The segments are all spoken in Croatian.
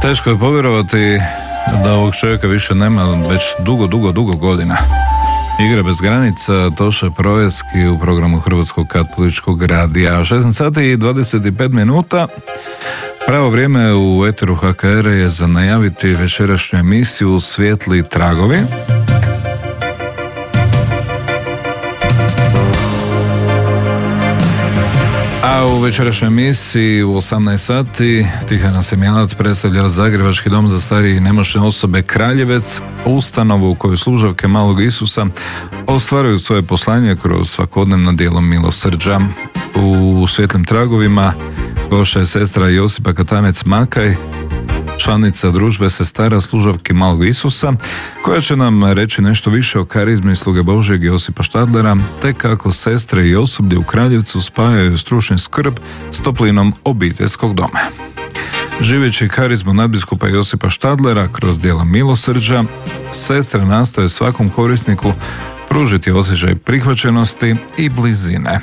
Teško je povjerovati da ovog čovjeka više nema već dugo godina. Igra bez granica, Toša Proveski u programu Hrvatskog katoličkog radija. 16 sati i 25 minuta. Pravo vrijeme u eteru HKR je za najaviti večerašnju emisiju Svijetli tragovi. A u večerašnjoj emisiji u 18 sati Tihana Semjanac predstavlja Zagrebački dom za starije i nemoćne osobe Kraljevec, ustanovu u kojoj služavke malog Isusa ostvaruju svoje poslanje kroz svakodnevno djelo milosrđa. U Svijetlim tragovima gošća je sestra Josipa Katanec-Makaj, članica družbe sestara služavki malog Isusa, koja će nam reći nešto više o karizmi sluge Božjeg Josipa Štadlera, te kako sestre i osoblje u Kraljevcu spajaju stručnu skrb s toplinom obiteljskog doma. Živeći karizmu nadbiskupa Josipa Štadlera kroz djela milosrđa, sestre nastoje svakom korisniku pružiti osjećaj prihvaćenosti i blizine.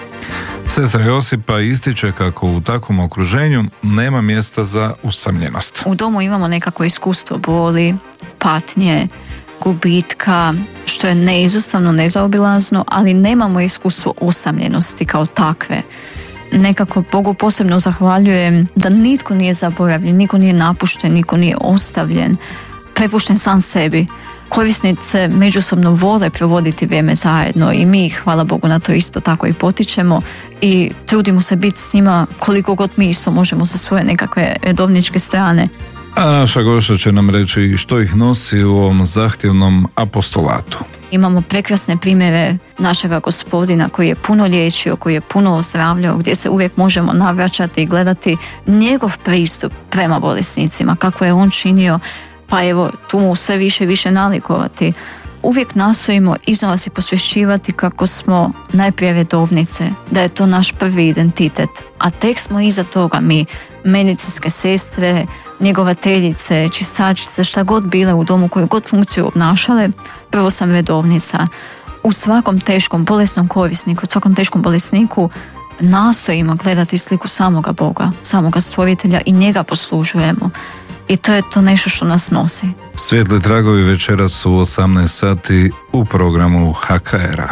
Sestra Josipa ističe kako u takvom okruženju nema mjesta za usamljenost. U domu imamo nekako iskustvo boli, patnje, gubitka, što je neizostavno, nezaobilazno, ali nemamo iskustvo usamljenosti kao takve. Nekako Bogu posebno zahvaljujem da nitko nije zaboravljen, niko nije napušten, niko nije ostavljen, prepušten sam sebi. Korisnice međusobno vole provoditi vrijeme zajedno i mi ih, hvala Bogu, na to isto tako i potičemo i trudimo se biti s njima koliko god mi isto možemo sa svoje nekakve redovničke strane. A naša gošća će nam reći što ih nosi u ovom zahtjevnom apostolatu. Imamo prekrasne primjere našega Gospodina koji je puno liječio, koji je puno ozdravljao, gdje se uvijek možemo navraćati i gledati njegov pristup prema bolesnicima, kako je on činio, pa evo tu mu sve više i više nalikovati. Uvijek nastojimo iznova si posvješćivati kako smo najprije redovnice, da je to naš prvi identitet, a tek smo iza toga mi, medicinske sestre, njegovateljice, čistačice, šta god bile u domu, koju god funkciju obnašale, prvo sam redovnica. U svakom teškom bolesnom korisniku, u svakom teškom bolesniku nastojimo gledati sliku samoga Boga, samoga stvoritelja i njega poslužujemo. I to je to nešto što nas nosi. Svijetli tragovi večeras u 18 sati u programu HKR-a.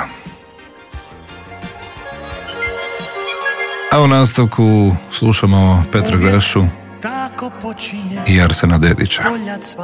A u nastavku slušamo Petra Grašu i Arsena Dedića.